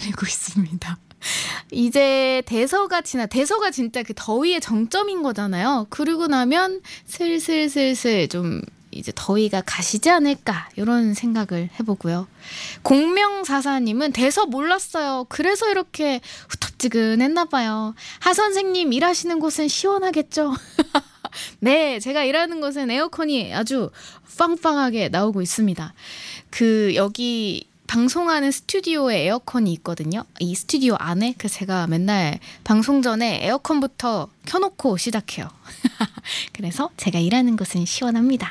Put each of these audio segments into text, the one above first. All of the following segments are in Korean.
기다리고 있습니다. 이제 대서가 진짜 그 더위의 정점인 거잖아요. 그러고 나면 슬슬 좀 이제 더위가 가시지 않을까 이런 생각을 해보고요. 공명사사님은 대서 몰랐어요. 그래서 이렇게 후텁지근했나 봐요. 하 선생님 일하시는 곳은 시원하겠죠? 네, 제가 일하는 곳은 에어컨이 아주 빵빵하게 나오고 있습니다. 여기 방송하는 스튜디오에 에어컨이 있거든요. 이 스튜디오 안에 제가 맨날 방송 전에 에어컨부터 켜놓고 시작해요. 그래서 제가 일하는 곳은 시원합니다.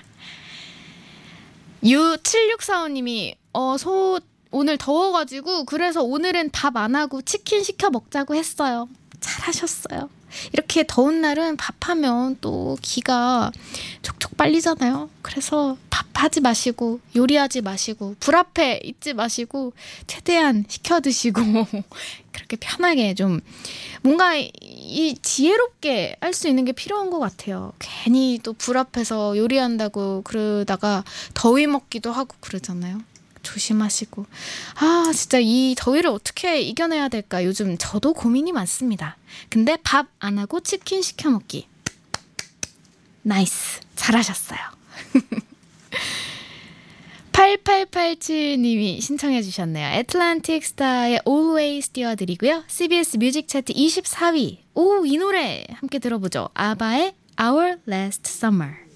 7645님이 오늘 더워가지고 그래서 오늘은 밥 안 하고 치킨 시켜 먹자고 했어요. 잘하셨어요. 이렇게 더운 날은 밥하면 또 기가 촉촉 빨리잖아요. 그래서 밥하지 마시고 요리하지 마시고 불 앞에 있지 마시고 최대한 시켜 드시고 그렇게 편하게 좀 뭔가 이 지혜롭게 할 수 있는 게 필요한 것 같아요. 괜히 또 불 앞에서 요리한다고 그러다가 더위 먹기도 하고 그러잖아요. 조심하시고. 진짜 이 더위를 어떻게 이겨내야 될까 요즘 저도 고민이 많습니다. 근데 밥 안 하고 치킨 시켜 먹기. 나이스. 잘하셨어요. 8887님이 신청해 주셨네요. 애틀란틱 스타의 Always 띄워드리고요. CBS 뮤직 차트 24위. 이 노래 함께 들어보죠. 아바의 Our Last Summer.